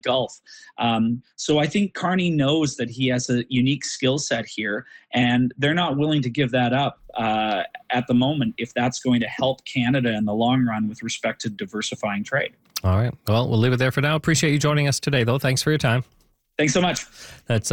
Gulf. So I think Carney knows that he has a unique skill set here, and they're not willing to give that up at the moment if that's going to help Canada in the long run with respect to diversifying trade. All right. Well, we'll leave it there for now. Appreciate you joining us today, though. Thanks for your time. Thanks so much. That's